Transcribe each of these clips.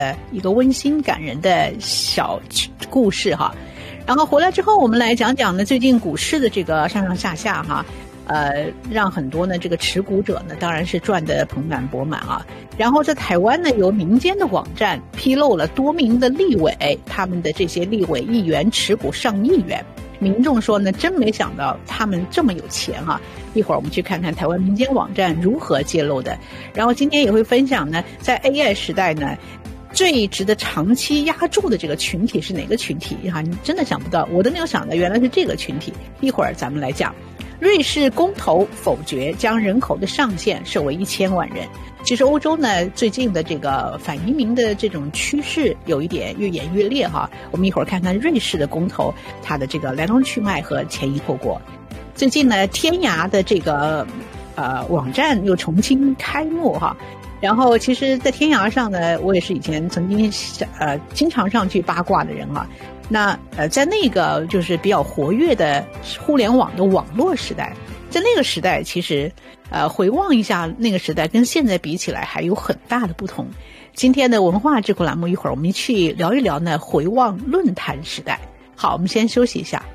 一个温馨感人的小故事哈。然后回来之后，我们来讲讲呢最近股市的这个上上下下哈，让很多呢这个持股者呢当然是赚得盆满钵满啊。然后在台湾呢，由民间的网站披露了多名的立委，他们的这些立委议员持股上亿元。民众说呢，真没想到他们这么有钱啊！一会儿我们去看看台湾民间网站如何揭露的。然后今天也会分享呢，在 AI 时代呢，最值得长期押注的这个群体是哪个群体啊？你真的想不到，我都没有想到原来是这个群体。一会儿咱们来讲。瑞士公投否决将人口的上限设为1000万人。其实欧洲呢，最近的这个反移民的这种趋势有一点越演越烈哈。我们一会儿看看瑞士的公投，它的这个来龙去脉和前因后果。最近呢，天涯的这个网站又重新开幕哈。然后其实在天涯上呢，我也是以前曾经经常上去八卦的人哈。那在那个就是比较活跃的互联网的网络时代，在那个时代其实回望一下那个时代跟现在比起来还有很大的不同。今天的文化智库栏目，一会儿我们去聊一聊呢回望论坛时代。好，我们先休息一下。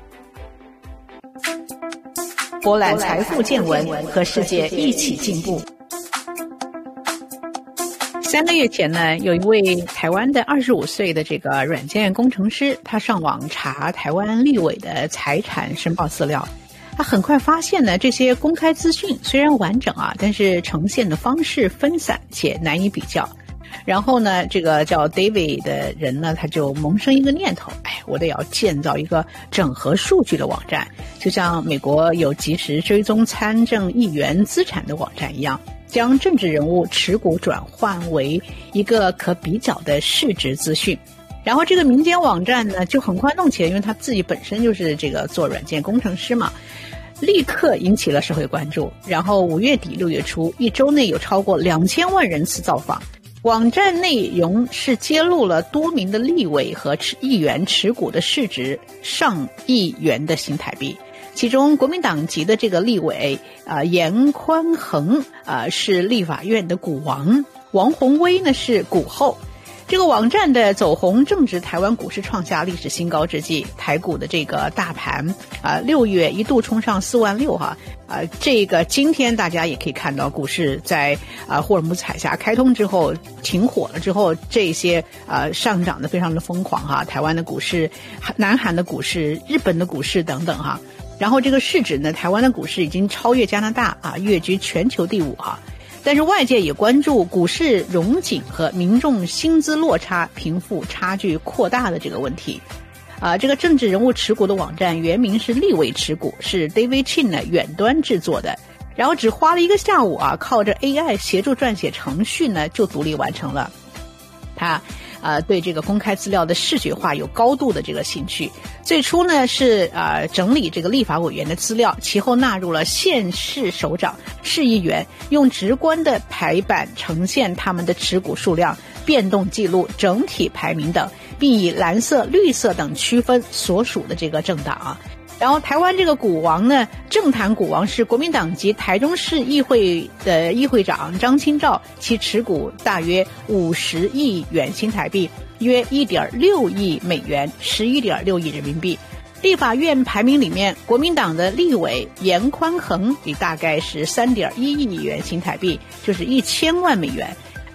博览财富见闻，和世界一起进步。3个月前呢，有一位台湾的25岁的这个软件工程师，他上网查台湾立委的财产申报资料，他很快发现呢，这些公开资讯虽然完整啊，但是呈现的方式分散且难以比较。然后呢，这个叫 David 的人呢，他就萌生一个念头，我得要建造一个整合数据的网站，就像美国有即时追踪参政议员资产的网站一样，将政治人物持股转换为一个可比较的市值资讯。然后这个民间网站呢就很快弄起来，因为他自己本身就是这个做软件工程师嘛，立刻引起了社会关注。然后5月底6月初，1周内有超过2000万人次造访。网站内容是揭露了多名的立委和议员持股的市值上亿元的新台币。其中国民党籍的这个立委严宽恒是立法院的股王，王宏威呢是股后。这个网站的走红正值台湾股市创下历史新高之际，台股的这个大盘6月一度冲上46000哈。这个今天大家也可以看到，股市在霍尔木兹海峡开通之后停火了之后，这些上涨的非常的疯狂哈。台湾的股市、南韩的股市、日本的股市等等哈。然后这个市值呢，台湾的股市已经超越加拿大跃居全球第5哈。但是外界也关注股市荣景和民众薪资落差、贫富差距扩大的这个问题。这个政治人物持股的网站原名是立委持股，是 David Chin 呢远端制作的，然后只花了1个下午靠着 AI 协助撰写程序呢就独立完成了。他对这个公开资料的视觉化有高度的这个兴趣。最初呢是整理这个立法委员的资料，其后纳入了县市首长、市议员，用直观的排版呈现他们的持股数量、变动记录、整体排名等，并以蓝色、绿色等区分所属的这个政党然后台湾这个股王呢，政坛股王是国民党籍台中市议会的议会长张清照，其持股大约50亿元新台币，约1.6亿美元，11.6亿人民币。立法院排名里面，国民党的立委严宽恒以大概是3.1亿元新台币，就是1000万美元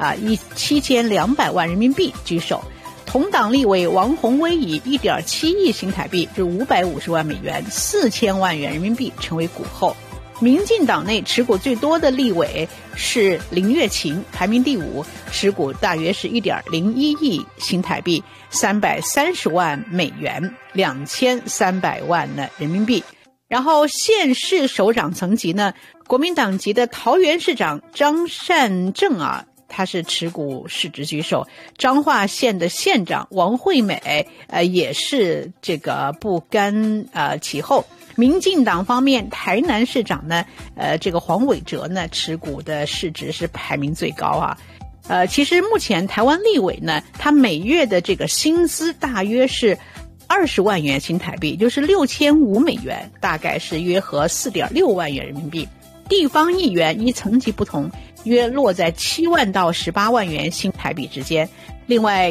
，7200万人民币居首。同党立委王宏威以1.7亿新台币，就是550万美元，4000万元人民币成为股后。民进党内持股最多的立委是林月琴，排名第5，持股大约是1.01亿新台币，330万美元，2300万的人民币。然后县市首长层级呢，国民党籍的桃园市长张善政他是持股市值居首，彰化县的县长王惠美也是这个不甘其后。民进党方面，台南市长呢这个黄伟哲呢持股的市值是排名最高其实目前台湾立委呢，他每月的这个薪资大约是20万元新台币，就是6500美元，大概是约合4.6万元人民币。地方议员依层级不同，约落在7万到18万元新台币之间。 另外